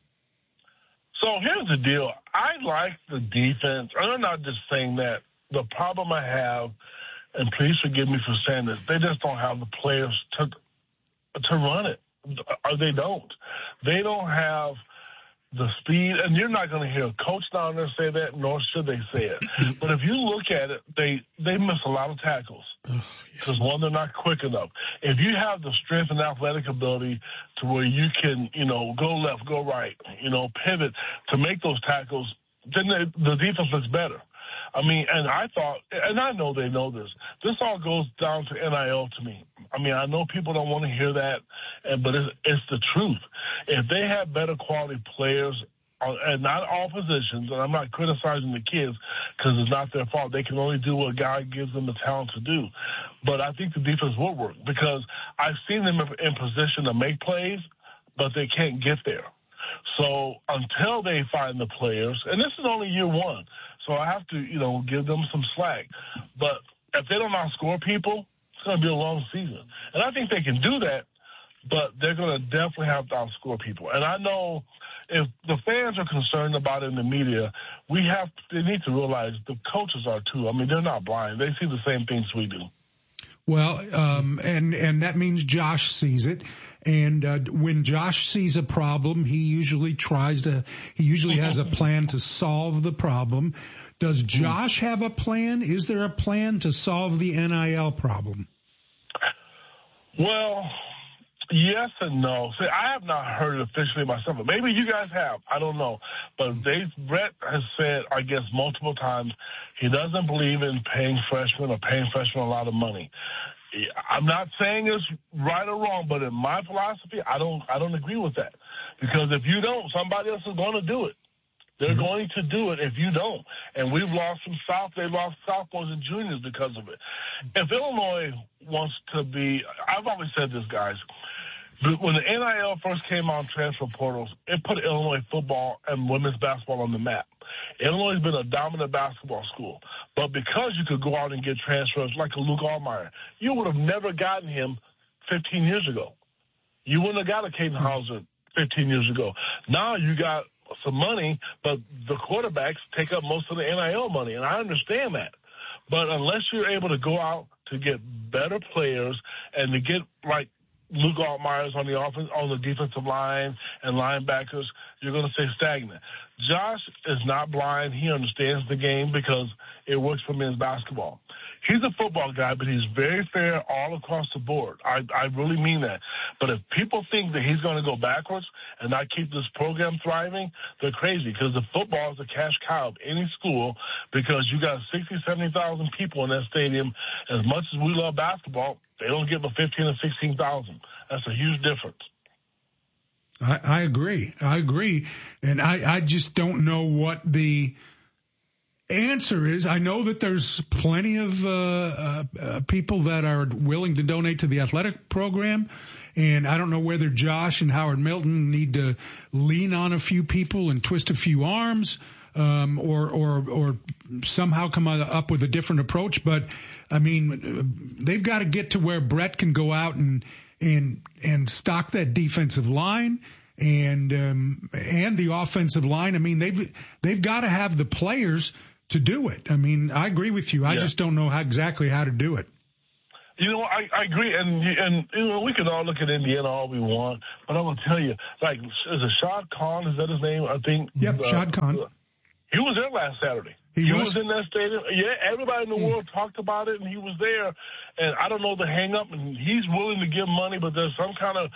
So here's the deal. I like the defense. I'm not just saying that. The problem I have, and please forgive me for saying this, they just don't have the players to to run it. Or they don't. They don't have the speed, and you're not going to hear a coach down there say that, nor should they say it. But if you look at it, they, they miss a lot of tackles. Because, one, they're not quick enough. If you have the strength and athletic ability to where you can, you know, go left, go right, you know, pivot to make those tackles, then the, the defense looks better. I mean, and I thought, and I know they know this, this all goes down to N I L to me. I mean, I know people don't want to hear that, but it's, it's the truth. If they have better quality players, and not all positions, and I'm not criticizing the kids because it's not their fault. They can only do what God gives them the talent to do. But I think the defense will work because I've seen them in position to make plays, but they can't get there. So until they find the players, and this is only year one, so I have to, you know, give them some slack. But if they don't outscore people, it's going to be a long season. And I think they can do that, but they're going to definitely have to outscore people. And I know if the fans are concerned about it in the media, we have they need to realize the coaches are too. I mean, they're not blind. They see the same things we do. Well, um, and, and that means Josh sees it. And, uh, when Josh sees a problem, he usually tries to, he usually has a plan to solve the problem. Does Josh have a plan? Is there a plan to solve the N I L problem? Well, yes and no. See, I have not heard it officially myself, but maybe you guys have. I don't know. But Dave Brett has said, I guess, multiple times, he doesn't believe in paying freshmen or paying freshmen a lot of money. I'm not saying it's right or wrong, but in my philosophy, I don't I don't agree with that. Because if you don't, somebody else is going to do it. They're mm-hmm. going to do it if you don't. And we've lost some South. They lost sophomores and juniors because of it. If Illinois wants to be, I've always said this, guys, when the N I L first came on transfer portals, it put Illinois football and women's basketball on the map. Illinois has been a dominant basketball school. But because you could go out and get transfers like a Luke Altmyer, you would have never gotten him fifteen years ago. You wouldn't have got a Caden Hauser fifteen years ago. Now you got some money, but the quarterbacks take up most of the N I L money, and I understand that. But unless you're able to go out to get better players and to get, like, Luke Altmyer's on the offense, on the defensive line and linebackers, you're going to stay stagnant. Josh is not blind. He understands the game because it works for men's basketball. He's a football guy, but he's very fair all across the board. I, I really mean that. But if people think that he's going to go backwards and not keep this program thriving, they're crazy because the football is a cash cow of any school because you got sixty, seventy thousand people in that stadium. As much as we love basketball, they don't give a fifteen or sixteen thousand. That's a huge difference. I, I agree. I agree. And I, I just don't know what the, answer is, I know that there's plenty of uh, uh, uh, people that are willing to donate to the athletic program. And I don't know whether Josh and Howard Milton need to lean on a few people and twist a few arms, um, or, or, or somehow come up with a different approach. But I mean, they've got to get to where Brett can go out and, and, and stock that defensive line and, um, and the offensive line. I mean, they've, they've got to have the players to do it. I mean, I agree with you. I yeah. just don't know how exactly how to do it. You know, I, I agree, and and you know, we can all look at Indiana all we want, but I'm gonna tell you, like, is it Shad Khan? Is that his name? I think. Yep, uh, Shad Khan. He was there last Saturday. He, he was? was in that stadium. Yeah, everybody in the mm. world talked about it, and he was there. And I don't know the hang up, and he's willing to give money, but there's some kind of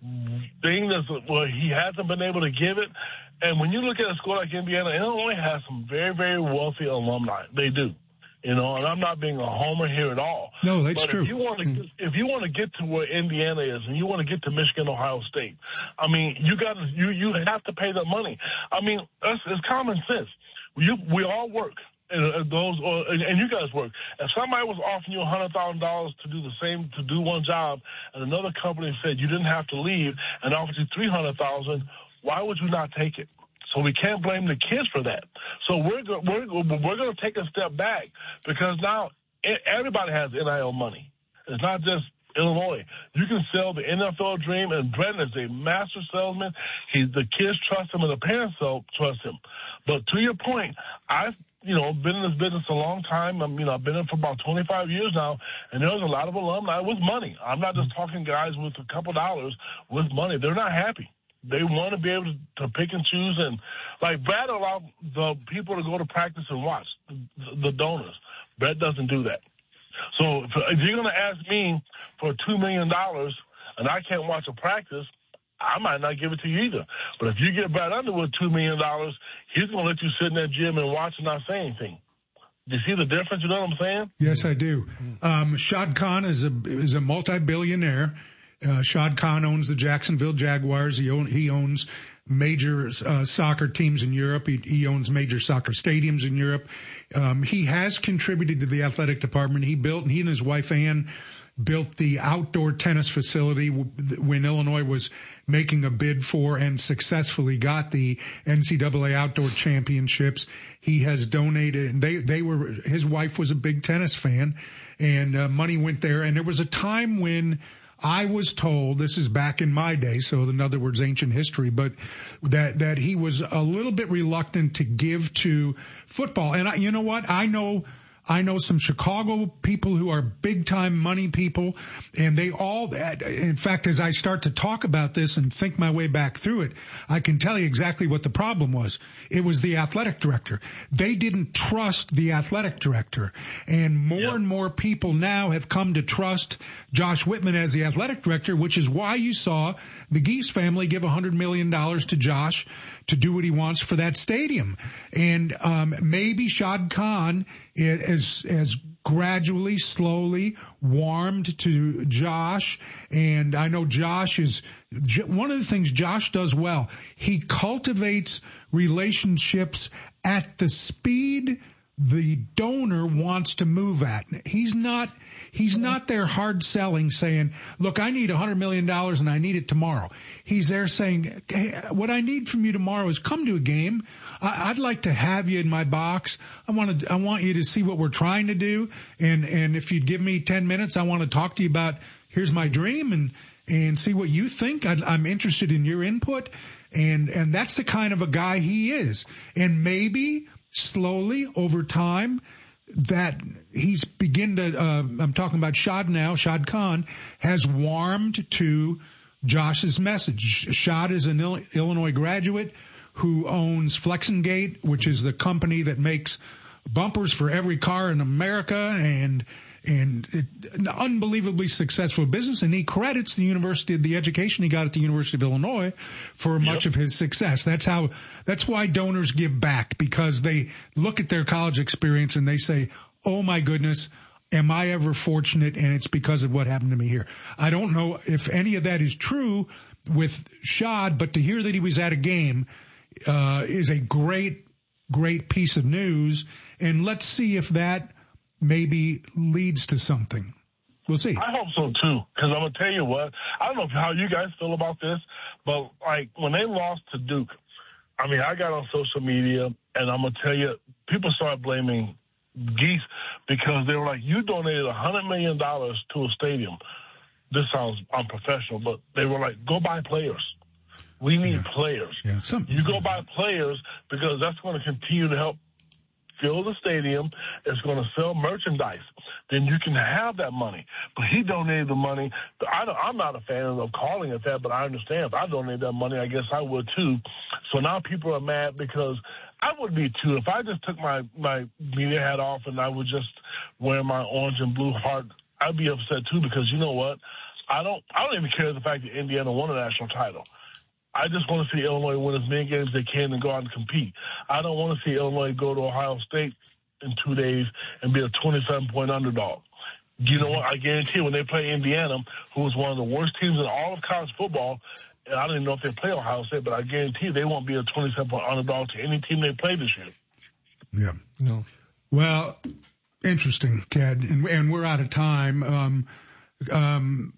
thing that's well, he hasn't been able to give it. And when you look at a school like Indiana, Illinois has some very, very wealthy alumni. They do. You know, and I'm not being a homer here at all. No, that's but true. If you want to, mm. if you want to get to where Indiana is, and you want to get to Michigan, Ohio State, I mean, you got to, you you have to pay the money. I mean, that's, it's common sense. You we all work, and those, or, and, and you guys work. If somebody was offering you a hundred thousand dollars to do the same, to do one job, and another company said you didn't have to leave and offered you three hundred thousand, why would you not take it? So we can't blame the kids for that. So we're go- we're we're going to take a step back because now everybody has N I L money. It's not just Illinois. You can sell the N F L dream, and Brendan is a master salesman. He the kids trust him, and the parents trust him. But to your point, I've you know been in this business a long time. I'm, you know I've been in it for about twenty-five years now, and there's a lot of alumni with money. I'm not just talking guys with a couple dollars with money. They're not happy. They want to be able to, to pick and choose, and like Brad allowed the people to go to practice and watch the, the donors. Brad doesn't do that. So if, if you're going to ask me for two million dollars and I can't watch a practice, I might not give it to you either. But if you get Brad Underwood two million dollars, he's going to let you sit in that gym and watch and not say anything. Do you see the difference? You know what I'm saying? Yes, I do. Um, Shad Khan is a is a multi-billionaire. Uh, Shad Khan owns the Jacksonville Jaguars. He, own, he owns major uh, soccer teams in Europe. He, he owns major soccer stadiums in Europe. Um, he has contributed to the athletic department. He built, he and his wife Ann built the outdoor tennis facility when Illinois was making a bid for and successfully got the N C double A outdoor championships. He has donated, and they, they were, his wife was a big tennis fan, and uh, money went there. And there was a time when I was told, this is back in my day, so in other words, ancient history, but that, that he was a little bit reluctant to give to football. And I, you know what? I know, I know some Chicago people who are big time money people, and they all, in fact, as I start to talk about this and think my way back through it, I can tell you exactly what the problem was. It was the athletic director. They didn't trust the athletic director, and more yep. and more people now have come to trust Josh Whitman as the athletic director, which is why you saw the Geese family give one hundred million dollars to Josh to do what he wants for that stadium. And um maybe Shad Khan has, has gradually, slowly warmed to Josh. And I know Josh is, one of the things Josh does well, he cultivates relationships at the speed the donor wants to move at. He's not, he's not there hard selling saying, look, I need a hundred million dollars and I need it tomorrow. He's there saying, hey, what I need from you tomorrow is come to a game. I, I'd like to have you in my box. I want to, I want you to see what we're trying to do. And, and if you'd give me ten minutes, I want to talk to you about, here's my dream and, and see what you think. I'd, I'm interested in your input. And, and that's the kind of a guy he is. And maybe slowly over time that he's begin to, uh, I'm talking about Shad now, Shad Khan has warmed to Josh's message. Shad is an Illinois graduate who owns Flexengate, which is the company that makes bumpers for every car in America, and and it, an unbelievably successful business. And he credits the university, the education he got at the University of Illinois for yep. much of his success. That's how, that's why donors give back, because they look at their college experience and they say, oh my goodness, am I ever fortunate? And it's because of what happened to me here. I don't know if any of that is true with Shad, but to hear that he was at a game, uh, is a great great piece of news, and let's see if that maybe leads to something. We'll see. I hope so too, because I'm gonna tell you what. I don't know how you guys feel about this, but like when they lost to Duke, I mean, I got on social media, and I'm gonna tell you, people started blaming Geese because they were like, "You donated a hundred million dollars to a stadium." This sounds unprofessional, but they were like, "Go buy players. We need yeah. players. Yeah, some, you go buy players because that's going to continue to help fill the stadium. It's going to sell merchandise. Then you can have that money." But he donated the money. I don't, I'm not a fan of calling it that, but I understand. If I donated that money, I guess I would too. So now people are mad because I would be too. If I just took my, my media hat off and I would just wear my orange and blue heart, I'd be upset too, because you know what? I don't, I don't even care the fact that Indiana won a national title. I just want to see Illinois win as many games as they can and go out and compete. I don't want to see Illinois go to Ohio State in two days and be a twenty-seven point underdog. You know what? I guarantee when they play Indiana, who was one of the worst teams in all of college football, and I don't even know if they play Ohio State, but I guarantee they won't be a twenty-seven point underdog to any team they play this year. Yeah. No. Well, interesting, Cad, and, and we're out of time. Um, um,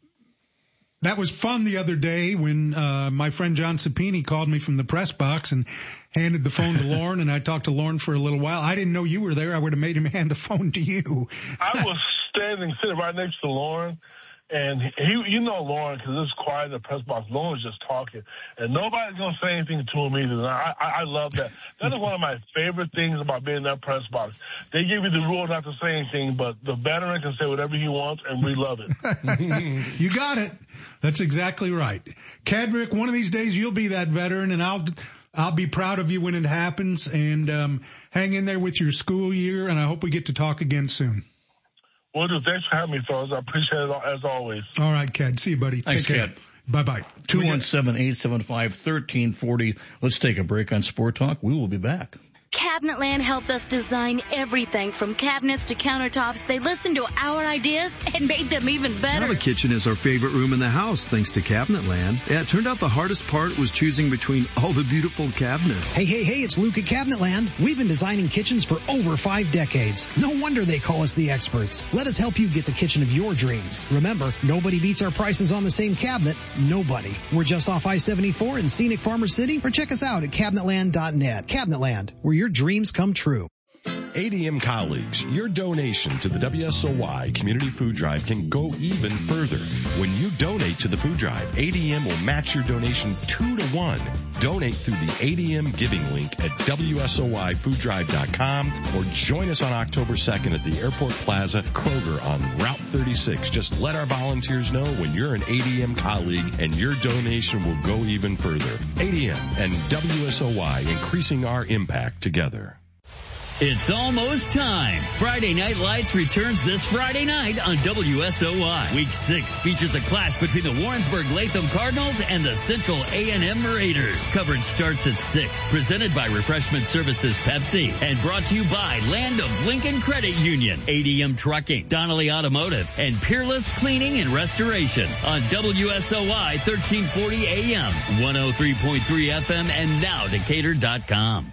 That was fun the other day when uh my friend John Sapini called me from the press box and handed the phone to Lauren, and I talked to Lauren for a little while. I didn't know you were there. I would have made him hand the phone to you. I was standing, sitting right next to Lauren, and he, you know Lauren, because it's quiet in the press box. Lauren's just talking, and nobody's going to say anything to him either. And I, I, I love that. That is one of my favorite things about being in that press box. They give you the rule not to say anything, but the veteran can say whatever he wants, and we love it. You got it. That's exactly right. Kadrick, one of these days you'll be that veteran, and I'll I'll be proud of you when it happens. And um, hang in there with your school year, and I hope we get to talk again soon. Well, dude, thanks for having me, fellas. I appreciate it as always. All right, Cad. See you, buddy. Thanks, Take care. Cad. Bye-bye. two one seven, eight seven five, one three four zero. Let's take a break on Sport Talk. We will be back. Cabinetland helped us design everything from cabinets to countertops. They listened to our ideas and made them even better. Now the kitchen is our favorite room in the house, thanks to Cabinetland. Yeah, it turned out the hardest part was choosing between all the beautiful cabinets. Hey, hey, hey, it's Luke at Cabinetland. We've been designing kitchens for over five decades. No wonder they call us the experts. Let us help you get the kitchen of your dreams. Remember, nobody beats our prices on the same cabinet. Nobody. We're just off I seventy-four in scenic Farmer City, or check us out at cabinetland dot net. Cabinetland, where your dreams come true. A D M colleagues, your donation to the W S O Y Community Food Drive can go even further. When you donate to the food drive, A D M will match your donation two to one. Donate through the A D M giving link at W S O Y food drive dot com or join us on October second at the Airport Plaza Kroger on Route thirty-six. Just let our volunteers know when you're an A D M colleague and your donation will go even further. A D M and W S O Y, increasing our impact together. It's almost time. Friday Night Lights returns this Friday night on W S O Y. Week six features a clash between the Warrensburg Latham Cardinals and the Central A and M Raiders. Coverage starts at six. Presented by Refreshment Services Pepsi and brought to you by Land of Lincoln Credit Union, A D M Trucking, Donnelly Automotive, and Peerless Cleaning and Restoration on W S O Y thirteen forty A M, one oh three point three F M, and now Decatur dot com.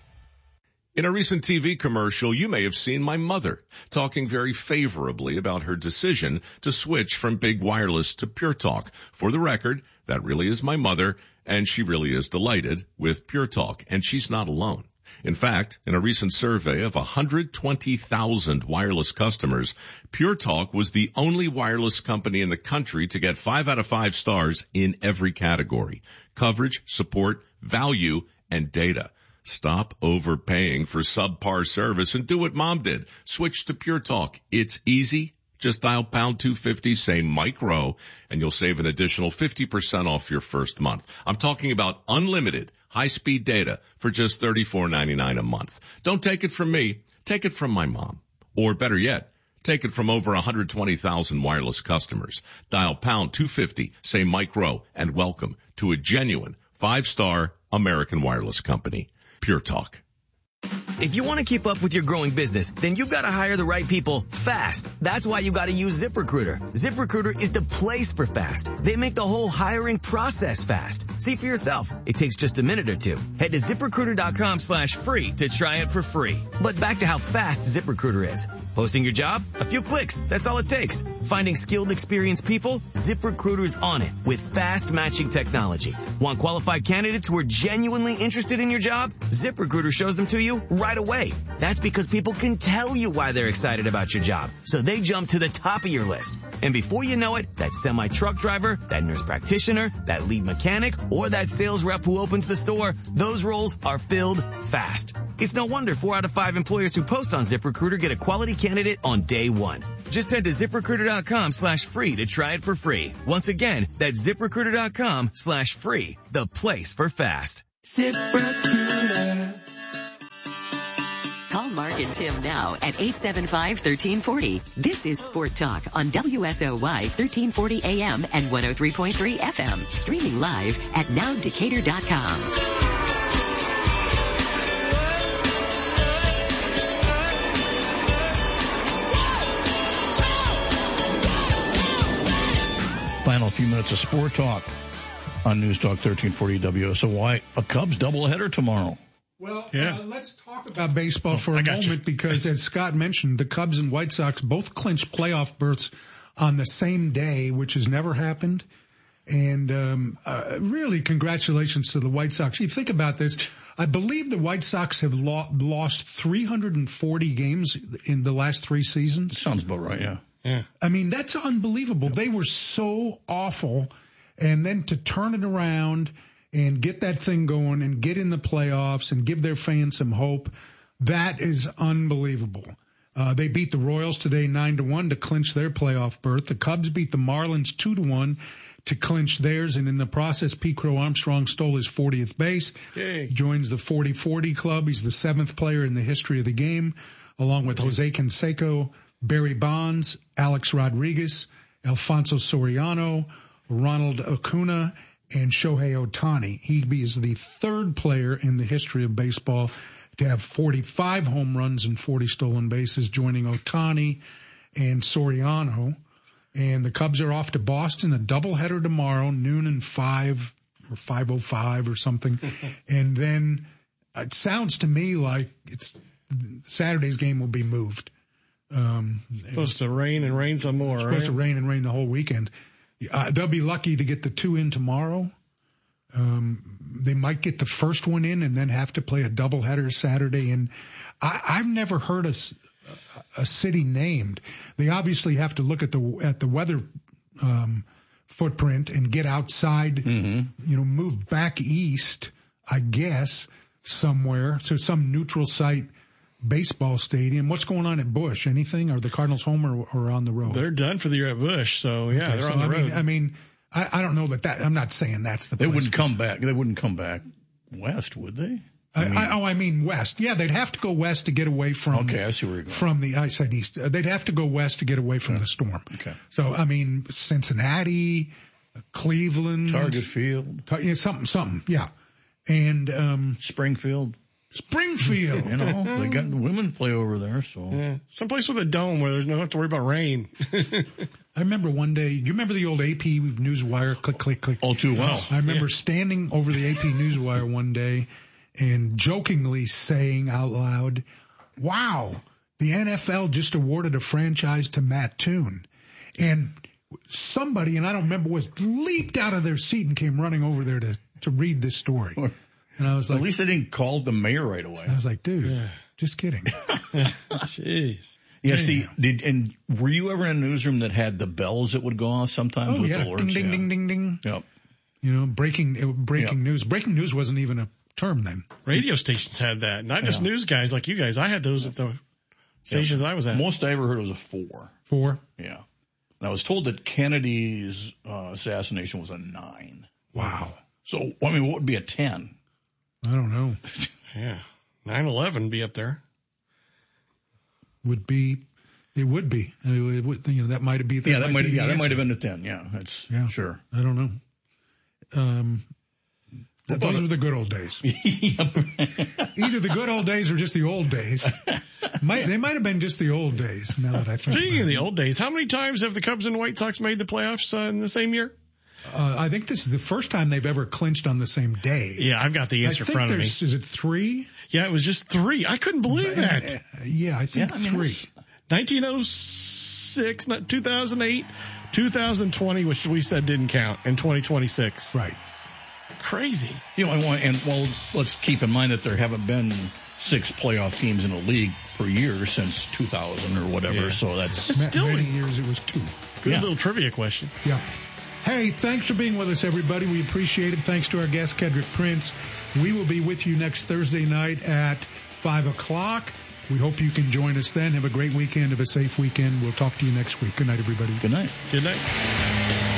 In a recent T V commercial, you may have seen my mother talking very favorably about her decision to switch from Big Wireless to Pure Talk. For the record, that really is my mother, and she really is delighted with Pure Talk, and she's not alone. In fact, in a recent survey of one hundred twenty thousand wireless customers, Pure Talk was the only wireless company in the country to get five out of five stars in every category: coverage, support, value, and data. Stop overpaying for subpar service and do what Mom did. Switch to Pure Talk. It's easy. Just dial pound two fifty, say Mike Rowe, and you'll save an additional fifty percent off your first month. I'm talking about unlimited high-speed data for just thirty-four ninety-nine a month. Don't take it from me. Take it from my mom. Or better yet, take it from over one hundred twenty thousand wireless customers. Dial pound two fifty, say Mike Rowe, and welcome to a genuine five-star American wireless company. Pure Talk. If you want to keep up with your growing business, then you've got to hire the right people fast. That's why you got to use ZipRecruiter. ZipRecruiter is the place for fast. They make the whole hiring process fast. See for yourself. It takes just a minute or two. Head to ZipRecruiter.com slash free to try it for free. But back to how fast ZipRecruiter is. Posting your job? A few clicks. That's all it takes. Finding skilled, experienced people? ZipRecruiter's on it with fast matching technology. Want qualified candidates who are genuinely interested in your job? ZipRecruiter shows them to you right away. That's because people can tell you why they're excited about your job. So they jump to the top of your list. And before you know it, that semi-truck driver, that nurse practitioner, that lead mechanic, or that sales rep who opens the store, those roles are filled fast. It's no wonder four out of five employers who post on ZipRecruiter get a quality candidate on day one. Just head to ZipRecruiter.com slash free to try it for free. Once again, that's ZipRecruiter.com slash free, the place for fast. ZipRecruiter. Call Mark and Tim now at eight seven five, one three four zero. This is Sport Talk on W S O Y thirteen forty A M and one oh three point three F M. Streaming live at now decatur dot com. Final few minutes of Sport Talk on News Talk thirteen forty W S O Y. A Cubs doubleheader tomorrow. Well, yeah. uh, let's talk about baseball for Oh, a I got moment you. because, as Scott mentioned, the Cubs and White Sox both clinched playoff berths on the same day, which has never happened. And um, uh, really, congratulations to the White Sox. You think about this. I believe the White Sox have lo- lost three hundred forty games in the last three seasons. Sounds about right, yeah. Yeah. I mean, that's unbelievable. They were so awful. And then to turn it around and get that thing going and get in the playoffs and give their fans some hope, that is unbelievable. Uh, they beat the Royals today nine to one to clinch their playoff berth. The Cubs beat the Marlins two to one to clinch theirs. And in the process, Pete Crow Armstrong stole his fortieth base, Yay. joins the forty forty club. He's the seventh player in the history of the game, along with Jose Canseco, Barry Bonds, Alex Rodriguez, Alfonso Soriano, Ronald Acuna, and Shohei Ohtani. He is the third player in the history of baseball to have forty-five home runs and forty stolen bases, joining Ohtani and Soriano. And the Cubs are off to Boston, a doubleheader tomorrow, noon and five or five oh five or something. And then it sounds to me like it's Saturday's game will be moved. Um, It's supposed to rain and rain some more, it's right? supposed to rain and rain the whole weekend. Uh, they'll be lucky to get the two in tomorrow. Um, they might get the first one in and then have to play a doubleheader Saturday. And I, I've never heard a, a city named. They obviously have to look at the at the weather um, footprint and get outside. Mm-hmm. You know, move back east, I guess, somewhere. So some neutral site. Baseball stadium. What's going on at Busch? Anything? Are the Cardinals home or, or on the road? They're done for the year at Busch, so yeah, Okay, they're so on the I road. mean, I mean, I, I don't know that that. I'm not saying that's the. They place. wouldn't come back. They wouldn't come back west, would they? I, I mean, I, oh, I mean west. Yeah, they'd have to go west to get away from. Okay, I see where you're going. From the I said east. Uh, they'd have to go west to get away from yeah. the storm. Okay. So I mean, Cincinnati, Cleveland, Target Field, tar- yeah, something, something, yeah, and um Springfield. Springfield. You know, they got women play over there, so. Yeah. Someplace with a dome where there's no have to worry about rain. I remember one day, you remember the old A P Newswire, click, click, click? All too well. I remember Yeah. standing over the A P Newswire one day and jokingly saying out loud, wow, the N F L just awarded a franchise to Matt Toon. And somebody, and I don't remember, was leaped out of their seat and came running over there to, to read this story. And I was like, at least they didn't call the mayor right away. I was like, dude, Yeah. just kidding. Jeez. Yeah, see, did, and were you ever in a newsroom that had the bells that would go off sometimes Oh with yeah, the alerts? ding, ding, yeah. ding, ding, ding. Yep. You know, breaking, uh, breaking Yep. news. Breaking news wasn't even a term then. Radio stations had that, not just Yeah. news guys like you guys. I had those at the stations I was at. Most I ever heard was a four. Four. Yeah. And I was told that Kennedy's uh, assassination was a nine. Wow. So, I mean, what would be a ten? I don't know. Yeah. nine eleven be up there. Would be, it would be. I mean, it would, you know, that might be. That Yeah, that might, be the yeah, that might answer. have been a ten. Yeah, that's Yeah. sure. I don't know. Um, Those were the good old days. Either the good old days or just the old days. Might, they might have been just the old days, now that I think. Speaking of the old days, how many times have the Cubs and White Sox made the playoffs uh, in the same year? Uh, I think this is the first time they've ever clinched on the same day. Yeah, I've got the answer in front of me. Is it three? Yeah, it was just three. I couldn't believe that. Uh, yeah, I think yeah, I mean, three. nineteen oh six, two thousand eight, two thousand twenty, which we said didn't count, and twenty twenty-six. Right. Crazy. You know, and well, let's keep in mind that there haven't been six playoff teams in the league per year since two thousand or whatever. Yeah. So that's it's still many years. It was two. Good yeah. little trivia question. Yeah. Hey, thanks for being with us, everybody. We appreciate it. Thanks to our guest, Kedrick Prince. We will be with you next Thursday night at five o'clock. We hope you can join us then. Have a great weekend. Have a safe weekend. We'll talk to you next week. Good night, everybody. Good night. Good night.